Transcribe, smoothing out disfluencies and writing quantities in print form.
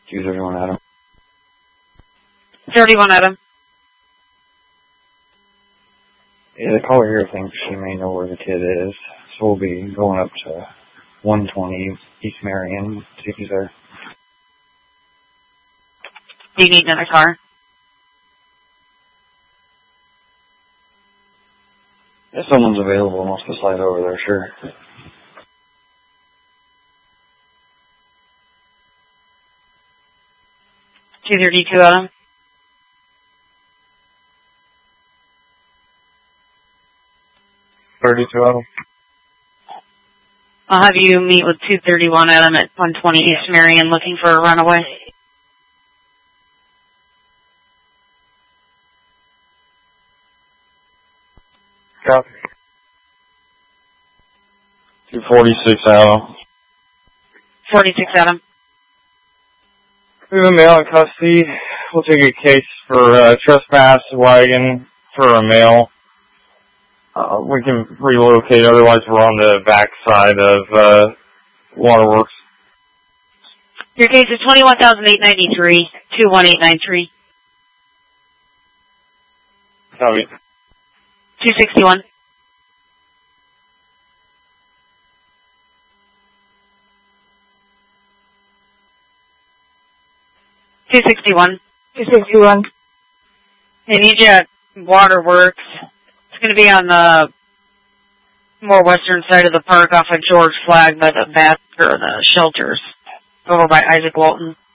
231 Adam. 31 Adam. Yeah, the caller here thinks she may know where the kid is, so we'll be going up to 120 East Marion, see if he's there. Do you need another car? If someone's available, wants to slide over there, sure. $232 Adam. $32 Adam. I'll have you meet with 231 Adam at 120 East Marion looking for a runaway. Copy. 246 Adam. 46 Adam. We have a male in custody. We'll take a case for trespass wagon for a male. We can relocate, otherwise we're on the back side of Waterworks. Your case is 21,893, 21893. Copy. 261. I need you at Waterworks. It's going to be on the more western side of the park off of George Flag by the bath or the shelters over by Isaac Walton.